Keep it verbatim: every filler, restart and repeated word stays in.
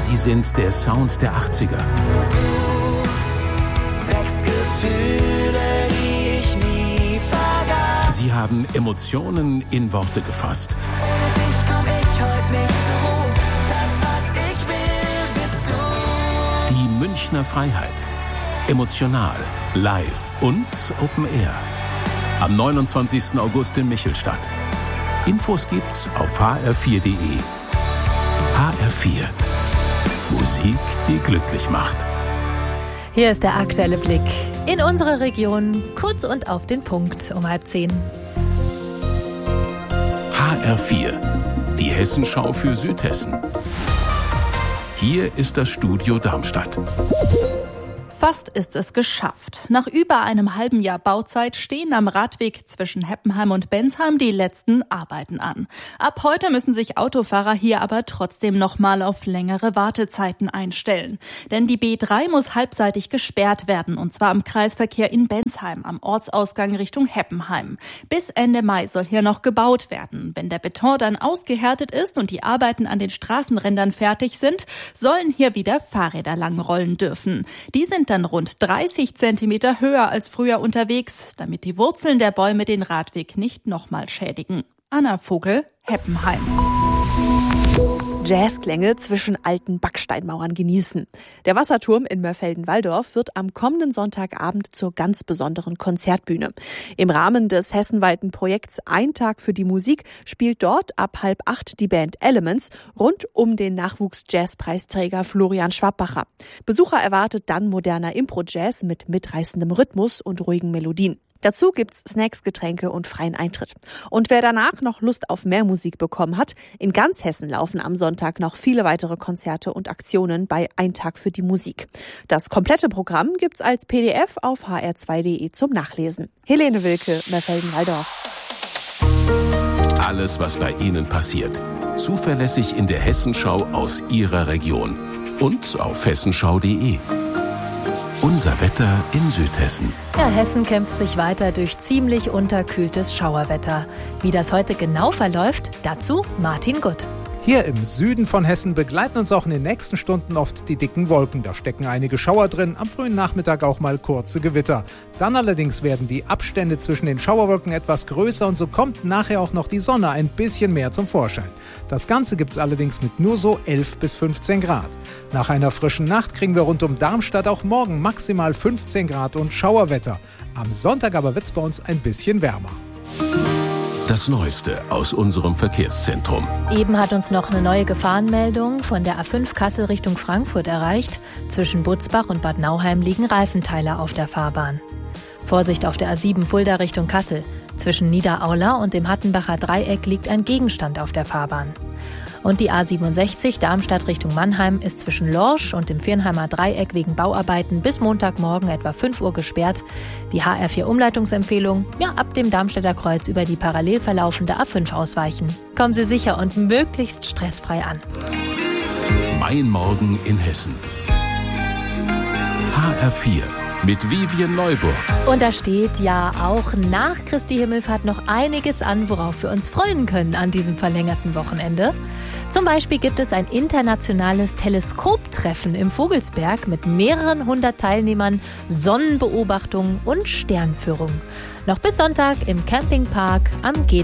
Sie sind der Sound der achtziger. Du wächst Gefühle, die ich nie vergaß. Sie haben Emotionen in Worte gefasst. Ohne dich komm ich heute nicht zur Ruhe. Das, was ich will, bist du. Die Münchner Freiheit. Emotional, live und Open Air. Am neunundzwanzigsten August in Michelstadt. Infos gibt's auf h r vier punkt d e. H R vier. Musik, die glücklich macht. Hier ist der aktuelle Blick in unsere Region, kurz und auf den Punkt um halb zehn. H R vier, die Hessenschau für Südhessen. Hier ist das Studio Darmstadt. Fast ist es geschafft. Nach über einem halben Jahr Bauzeit stehen am Radweg zwischen Heppenheim und Bensheim die letzten Arbeiten an. Ab heute müssen sich Autofahrer hier aber trotzdem noch mal auf längere Wartezeiten einstellen. Denn die B drei muss halbseitig gesperrt werden, und zwar am Kreisverkehr in Bensheim, am Ortsausgang Richtung Heppenheim. Bis Ende Mai soll hier noch gebaut werden. Wenn der Beton dann ausgehärtet ist und die Arbeiten an den Straßenrändern fertig sind, sollen hier wieder Fahrräder langrollen dürfen. Die sind dann rund dreißig Zentimeter höher als früher unterwegs, damit die Wurzeln der Bäume den Radweg nicht nochmal schädigen. Anna Vogel, Heppenheim. Jazzklänge zwischen alten Backsteinmauern genießen. Der Wasserturm in Mörfelden-Walldorf wird am kommenden Sonntagabend zur ganz besonderen Konzertbühne. Im Rahmen des hessenweiten Projekts Ein Tag für die Musik spielt dort ab halb acht die Band Elements rund um den Nachwuchs-Jazzpreisträger Florian Schwabbacher. Besucher erwartet dann moderner Impro-Jazz mit mitreißendem Rhythmus und ruhigen Melodien. Dazu gibt's Snacks, Getränke und freien Eintritt. Und wer danach noch Lust auf mehr Musik bekommen hat, in ganz Hessen laufen am Sonntag noch viele weitere Konzerte und Aktionen bei Ein Tag für die Musik. Das komplette Programm gibt's als P D F auf h r zwei punkt d e zum Nachlesen. Helene Wilke, Mörfelden-Walldorf. Alles, was bei Ihnen passiert. Zuverlässig in der Hessenschau aus Ihrer Region. Und auf hessenschau punkt d e. Unser Wetter in Südhessen. Ja, Hessen kämpft sich weiter durch ziemlich unterkühltes Schauerwetter. Wie das heute genau verläuft, dazu Martin Gutt. Hier im Süden von Hessen begleiten uns auch in den nächsten Stunden oft die dicken Wolken. Da stecken einige Schauer drin, am frühen Nachmittag auch mal kurze Gewitter. Dann allerdings werden die Abstände zwischen den Schauerwolken etwas größer und so kommt nachher auch noch die Sonne ein bisschen mehr zum Vorschein. Das Ganze gibt's allerdings mit nur so elf bis fünfzehn Grad. Nach einer frischen Nacht kriegen wir rund um Darmstadt auch morgen maximal fünfzehn Grad und Schauerwetter. Am Sonntag aber wird's bei uns ein bisschen wärmer. Das Neueste aus unserem Verkehrszentrum. Eben hat uns noch eine neue Gefahrenmeldung von der A fünf Kassel Richtung Frankfurt erreicht. Zwischen Butzbach und Bad Nauheim liegen Reifenteile auf der Fahrbahn. Vorsicht auf der A sieben Fulda Richtung Kassel. Zwischen Niederaula und dem Hattenbacher Dreieck liegt ein Gegenstand auf der Fahrbahn. Und die A siebenundsechzig Darmstadt Richtung Mannheim ist zwischen Lorsch und dem Viernheimer Dreieck wegen Bauarbeiten bis Montagmorgen etwa fünf Uhr gesperrt. Die H R vier Umleitungsempfehlung, ja, ab dem Darmstädter Kreuz über die parallel verlaufende A fünf ausweichen. Kommen Sie sicher und möglichst stressfrei an. Mein Morgen in Hessen. H R vier mit Vivian Neuburg. Und da steht ja auch nach Christi Himmelfahrt noch einiges an, worauf wir uns freuen können an diesem verlängerten Wochenende. Zum Beispiel gibt es ein internationales Teleskoptreffen im Vogelsberg mit mehreren hundert Teilnehmern, Sonnenbeobachtung und Sternführung. Noch bis Sonntag im Campingpark am Geder.